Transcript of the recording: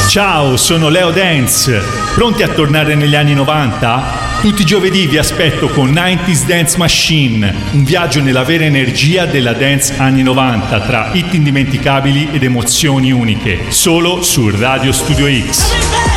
Ciao, sono Leo Dance. Pronti a tornare negli anni 90? Tutti i giovedì vi aspetto con 90s Dance Machine, un viaggio nella vera energia della dance anni 90 tra hit indimenticabili ed emozioni uniche, solo su Radio Studio X.